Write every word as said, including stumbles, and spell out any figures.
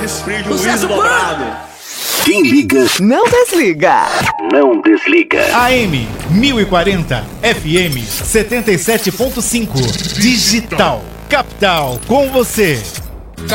nesse prejuízo dobrado. Quem liga, não desliga. Não desliga. A M mil e quarenta, F M setenta e sete ponto cinco. Digital. Capital com você.